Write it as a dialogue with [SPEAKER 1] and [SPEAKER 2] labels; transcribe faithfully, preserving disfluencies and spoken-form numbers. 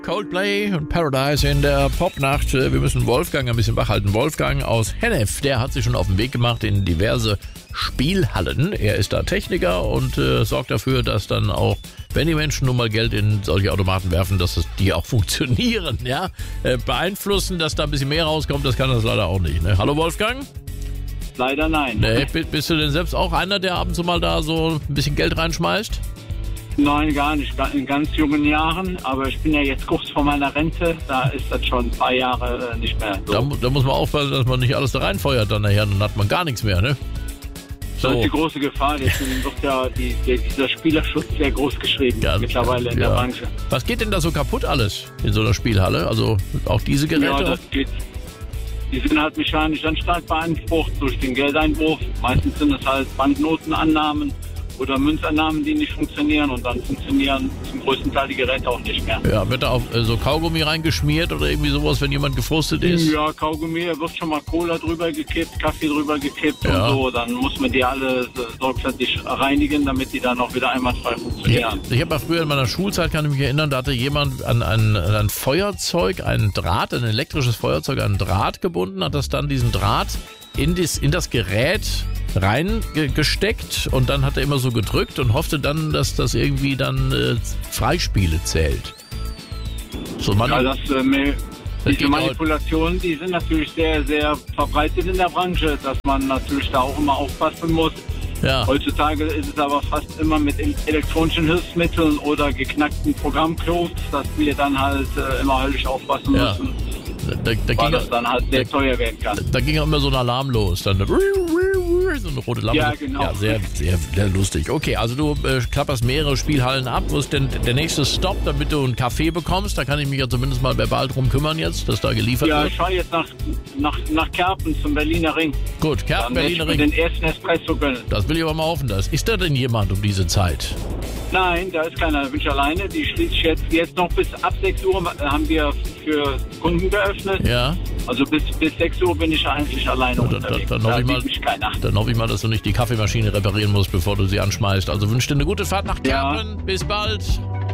[SPEAKER 1] Coldplay und Paradise in der Popnacht. Wir müssen Wolfgang ein bisschen wachhalten. Wolfgang aus Hennef, der hat sich schon auf den Weg gemacht in diverse Spielhallen. Er ist da Techniker und äh, sorgt dafür, dass dann auch, wenn die Menschen nun mal Geld in solche Automaten werfen, dass das, die auch funktionieren. Ja? Äh, beeinflussen, dass da ein bisschen mehr rauskommt, das kann das leider auch nicht. Ne? Hallo Wolfgang?
[SPEAKER 2] Leider nein.
[SPEAKER 1] Nee, bist du denn selbst auch einer, der ab und zu mal da so ein bisschen Geld reinschmeißt?
[SPEAKER 2] Nein, gar nicht. In ganz jungen Jahren. Aber ich bin ja jetzt kurz vor meiner Rente. Da ist das schon ein paar Jahre nicht mehr so.
[SPEAKER 1] Da, da muss man aufpassen, dass man nicht alles da reinfeuert dann nachher. Dann hat man gar nichts mehr, ne?
[SPEAKER 2] So. Das ist die große Gefahr. Deswegen wird ja die, die, dieser Spielerschutz sehr groß geschrieben ja, mittlerweile in ja. der Branche.
[SPEAKER 1] Was geht denn da so kaputt alles in so einer Spielhalle? Also auch diese Geräte?
[SPEAKER 2] Ja, das geht. Die sind halt mechanisch dann stark beansprucht durch den Geldeinwurf. Meistens sind es halt Banknotenannahmen oder Münzannahmen, die nicht funktionieren und dann funktionieren zum größten Teil die Geräte auch nicht mehr.
[SPEAKER 1] Ja, wird da auch äh, so Kaugummi reingeschmiert oder irgendwie sowas, wenn jemand gefrustet ist?
[SPEAKER 2] Ja, Kaugummi, da wird schon mal Cola drüber gekippt, Kaffee drüber gekippt
[SPEAKER 1] ja.
[SPEAKER 2] und so. Dann muss man die alle sorgfältig reinigen, damit die dann auch wieder einwandfrei funktionieren.
[SPEAKER 1] Ich, ich habe mal früher in meiner Schulzeit, kann ich mich erinnern, da hatte jemand an ein, an ein Feuerzeug, ein Draht, ein elektrisches Feuerzeug, einen Draht gebunden, hat das dann diesen Draht in das, in das Gerät reingesteckt und dann hat er immer so gedrückt und hoffte dann, dass das irgendwie dann äh, Freispiele zählt. So man
[SPEAKER 2] ja, das, äh, diese Manipulationen, die sind natürlich sehr, sehr verbreitet in der Branche, dass man natürlich da auch immer aufpassen muss.
[SPEAKER 1] Ja.
[SPEAKER 2] Heutzutage ist es aber fast immer mit elektronischen Hilfsmitteln oder geknackten Programmcodes, dass wir dann halt äh, immer höllisch aufpassen
[SPEAKER 1] ja.
[SPEAKER 2] müssen.
[SPEAKER 1] Da, da
[SPEAKER 2] weil
[SPEAKER 1] ging
[SPEAKER 2] das dann halt sehr
[SPEAKER 1] da,
[SPEAKER 2] teuer werden kann.
[SPEAKER 1] Da, da ging auch immer so ein Alarm los. Dann so eine rote Lampe.
[SPEAKER 2] Ja, genau.
[SPEAKER 1] Ja, sehr, sehr, sehr lustig. Okay, also du äh, klapperst mehrere Spielhallen ab. Wo ist denn der nächste Stop, damit du einen Kaffee bekommst? Da kann ich mich ja zumindest mal verbal drum kümmern jetzt, dass da geliefert
[SPEAKER 2] ja,
[SPEAKER 1] wird.
[SPEAKER 2] Ja, ich fahre jetzt nach, nach, nach Kerpen zum Berliner Ring.
[SPEAKER 1] Gut, Kerpen, Berliner Ring.
[SPEAKER 2] Den ersten Espresso gönnen.
[SPEAKER 1] Das will ich aber mal hoffen. Das. Ist da denn jemand um diese Zeit?
[SPEAKER 2] Nein, da ist keiner. Da bin ich alleine. Die schließt sich jetzt, jetzt noch bis ab sechs Uhr haben wir für Kunden geöffnet.
[SPEAKER 1] Ja.
[SPEAKER 2] Also bis, bis sechs Uhr bin ich eigentlich alleine
[SPEAKER 1] ja,
[SPEAKER 2] unterwegs.
[SPEAKER 1] Da, da, da,
[SPEAKER 2] da
[SPEAKER 1] ich mal,
[SPEAKER 2] mich keiner.
[SPEAKER 1] Dann hoffe ich mal, dass du nicht die Kaffeemaschine reparieren musst, bevor du sie anschmeißt. Also wünsche dir eine gute Fahrt nach Kerpen.
[SPEAKER 2] Ja.
[SPEAKER 1] Bis bald.